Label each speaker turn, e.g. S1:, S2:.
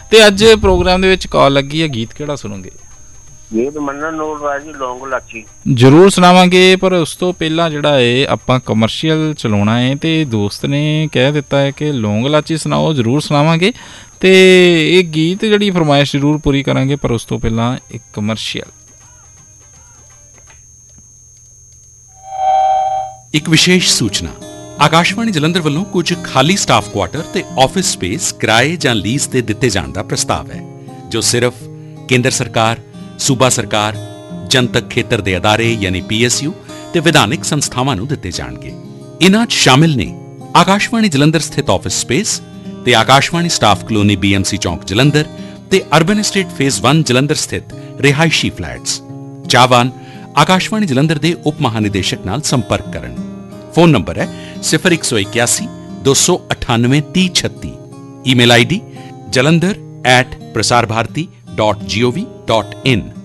S1: ਤੇ ਅੱਜ ਪ੍ਰੋਗਰਾਮ ਦੇ ਵਿੱਚ ਕਾਲ ਲੱਗੀ ਹੈ, ਗੀਤ ਕਿਹੜਾ ਸੁਣੋਗੇ?
S2: ਗੀਤ ਮੰਨਣ ਨੂਰ ਰਾਜ ਜੀ ਲੌਂਗ ਲਾਚੀ
S1: ਜ਼ਰੂਰ ਸੁਣਾਵਾਂਗੇ, ਪਰ ਉਸ ਤੋਂ ਪਹਿਲਾਂ ਜਿਹੜਾ ਹੈ ਆਪਾਂ ਕਮਰਸ਼ੀਅਲ ਚਲਾਉਣਾ ਹੈ ਤੇ ਦੋਸਤ ਨੇ ਕਹਿ ਦਿੱਤਾ ਹੈ ਕਿ ਲੌਂਗ ਲਾਚੀ ਸੁਣਾਓ। ਜ਼ਰੂਰ ਸੁਣਾਵਾਂਗੇ ਤੇ ਇਹ ਗੀਤ ਜਿਹੜੀ ਫਰਮਾਇਸ਼ ਜ਼ਰੂਰ ਪੂਰੀ ਕਰਾਂਗੇ, ਪਰ ਉਸ ਤੋਂ ਪਹਿਲਾਂ ਇੱਕ ਕਮਰਸ਼ੀਅਲ।
S3: ਇੱਕ ਵਿਸ਼ੇਸ਼ ਸੂਚਨਾ, ਆਕਾਸ਼ਵਾਣੀ ਜਲੰਧਰ ਵੱਲੋਂ ਕੁਝ ਖਾਲੀ ਸਟਾਫ ਕੁਆਟਰ ਤੇ ਆਫਿਸ ਸਪੇਸ ਕਿਰਾਏ ਜਾਂ ਲੀਜ਼ ਤੇ ਦਿੱਤੇ ਜਾਣ ਦਾ ਪ੍ਰਸਤਾਵ ਹੈ, ਜੋ ਸਿਰਫ ਕੇਂਦਰ ਸਰਕਾਰ, ਸੂਬਾ ਸਰਕਾਰ, ਜਨਤਕ ਖੇਤਰ ਦੇ ਅਦਾਰੇ ਯਾਨੀ PSU ਤੇ ਵਿਧਾਨਿਕ ਸੰਸਥਾਵਾਂ ਨੂੰ ਦਿੱਤੇ ਜਾਣਗੇ। ਇਨ੍ਹਾਂ 'ਚ ਸ਼ਾਮਿਲ ਨੇ ਆਕਾਸ਼ਵਾਣੀ ਜਲੰਧਰ ਸਥਿਤ ਆਫਿਸ ਸਪੇਸ ਤੇ ਆਕਾਸ਼ਵਾਣੀ ਸਟਾਫ ਕਲੋਨੀ BMC ਚੌਂਕ ਜਲੰਧਰ ਤੇ ਅਰਬਨ ਐਸਟੇਟ ਫੇਜ਼ 1 ਜਲੰਧਰ ਸਥਿਤ ਰਿਹਾਇਸ਼ੀ ਫਲੈਟਸ। ਚਾਹਵਾਨ ਆਕਾਸ਼ਵਾਣੀ ਜਲੰਧਰ ਦੇ ਉਪ ਮਹਾਨਿਦੇਸ਼ਕ ਨਾਲ ਸੰਪਰਕ ਕਰਨ। ਫੋਨ ਨੰਬਰ ਹੈ 0181 298 3036। Email ID jalandhar@prasarbharati.gov.in।